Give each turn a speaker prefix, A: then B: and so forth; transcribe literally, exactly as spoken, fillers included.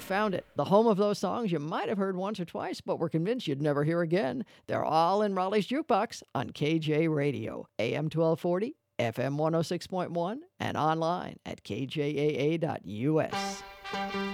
A: found it. The home of those songs you might have heard once or twice, but were convinced you'd never hear again. They're all in Raleigh's Jukebox on K J Radio, A M twelve forty, F M one oh six point one, and online at k j a a dot u s.